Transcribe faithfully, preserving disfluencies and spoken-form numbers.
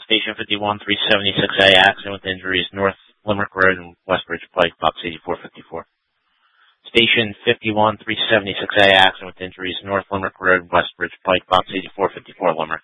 Station fifty-one, three seventy-six A, accident with injuries, North Limerick Road and Westbridge Pike, box eighty-four fifty-four. Station fifty-one, three seventy-six A, accident with injuries, North Limerick Road, Westbridge Pike, box eighty-four fifty-four, Limerick.